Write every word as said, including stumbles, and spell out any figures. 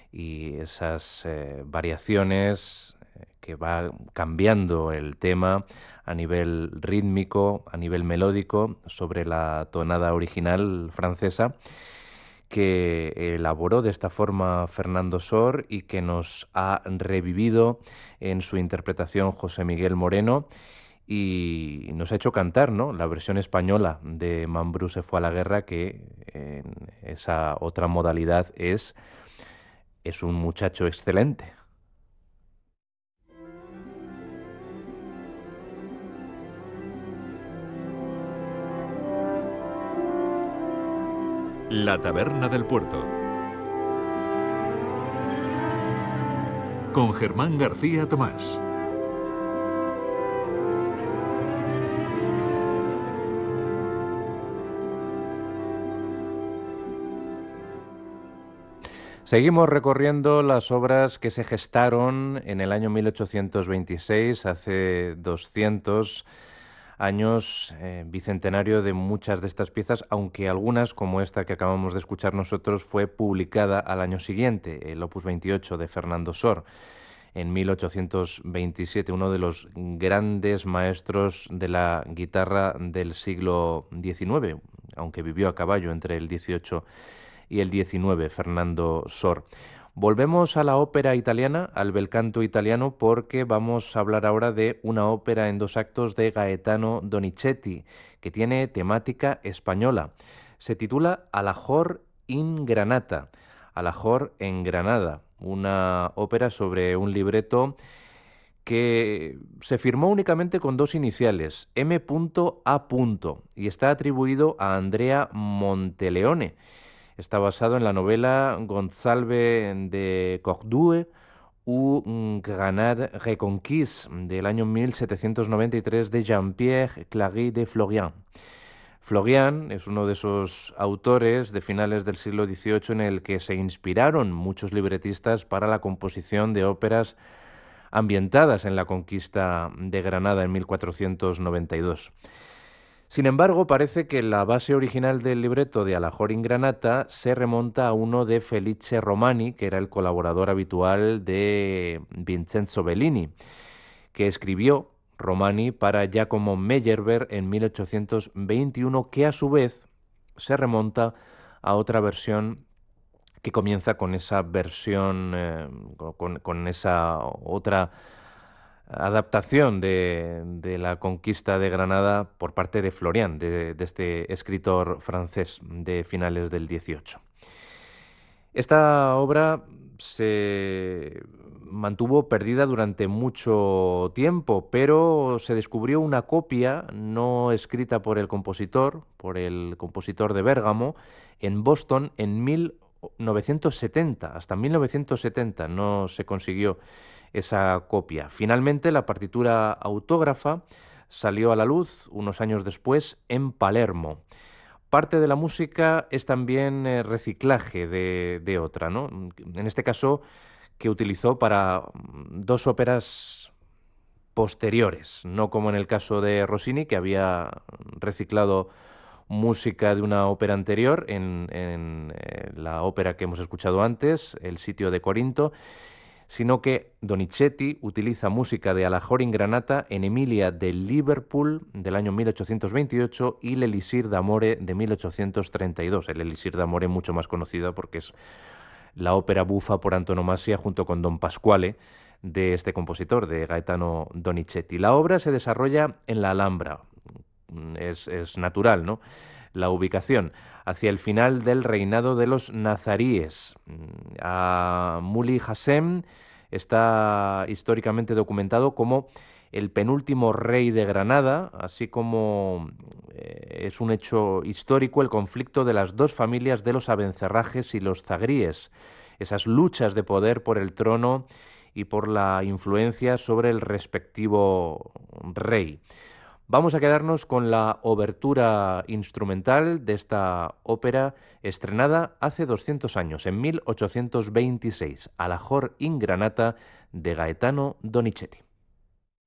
y esas eh, variaciones eh, que va cambiando el tema a nivel rítmico, a nivel melódico, sobre la tonada original francesa que elaboró de esta forma Fernando Sor y que nos ha revivido en su interpretación José Miguel Moreno y nos ha hecho cantar, ¿no?, la versión española de Mambrú se fue a la guerra, que en esa otra modalidad es, es un muchacho excelente. La Taberna del Puerto, con Germán García Tomás. Seguimos recorriendo las obras que se gestaron en el año mil ochocientos veintiséis, hace doscientos años, eh, bicentenario de muchas de estas piezas, aunque algunas, como esta que acabamos de escuchar nosotros, fue publicada al año siguiente, el Opus veintiocho de Fernando Sor, en mil ochocientos veintisiete, uno de los grandes maestros de la guitarra del siglo diecinueve, aunque vivió a caballo entre el dieciocho y el diecinueve, Fernando Sor. Volvemos a la ópera italiana, al bel canto italiano, porque vamos a hablar ahora de una ópera en dos actos de Gaetano Donizetti, que tiene temática española. Se titula Alajor in Granata, Alajor en Granada, una ópera sobre un libreto que se firmó únicamente con dos iniciales, M A, y está atribuido a Andrea Monteleone. Está basado en la novela Gonzalve de Cordoue ou Granade Reconquise del año mil setecientos noventa y tres de Jean-Pierre Clary de Florian. Florian es uno de esos autores de finales del siglo dieciocho en el que se inspiraron muchos libretistas para la composición de óperas ambientadas en la conquista de Granada en mil cuatrocientos noventa y dos. Sin embargo, parece que la base original del libreto de Alajor in Granata se remonta a uno de Felice Romani, que era el colaborador habitual de Vincenzo Bellini, que escribió Romani para Giacomo Meyerbeer en mil ochocientos veintiuno, que a su vez se remonta a otra versión que comienza con esa versión, eh, con, con esa otra adaptación de, de la conquista de Granada por parte de Florian, de, de este escritor francés de finales del dieciocho. Esta obra se mantuvo perdida durante mucho tiempo, pero se descubrió una copia no escrita por el compositor, por el compositor de Bérgamo, en Boston en mil novecientos setenta. Hasta mil novecientos setenta no se consiguió esa copia. Finalmente, la partitura autógrafa salió a la luz unos años después en Palermo. Parte de la música es también eh, reciclaje de, de otra, ¿no? En este caso, que utilizó para dos óperas posteriores, no como en el caso de Rossini, que había reciclado música de una ópera anterior en, en eh, la ópera que hemos escuchado antes, El sitio de Corinto, sino que Donizetti utiliza música de Alajor in Granata en Emilia de Liverpool del año mil ochocientos veintiocho y l'Elisir d'Amore de mil ochocientos treinta y dos. El Elisir d'Amore mucho más conocida porque es la ópera bufa por antonomasia junto con Don Pasquale de este compositor, de Gaetano Donizetti. La obra se desarrolla en la Alhambra. Es, es natural, ¿no?, la ubicación, hacia el final del reinado de los nazaríes. A Muley Hassem está históricamente documentado como el penúltimo rey de Granada, así como eh, es un hecho histórico el conflicto de las dos familias de los Abencerrajes y los Zagríes, esas luchas de poder por el trono y por la influencia sobre el respectivo rey. Vamos a quedarnos con la obertura instrumental de esta ópera estrenada hace doscientos años, en mil ochocientos veintiséis, Alajor in Granata, de Gaetano Donizetti.